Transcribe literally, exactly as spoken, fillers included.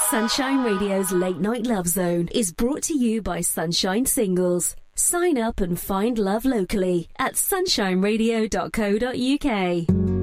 Sunshine Radio's Late Night Love Zone is brought to you by Sunshine Singles. Sign up and find love locally at sunshine radio dot co dot uk.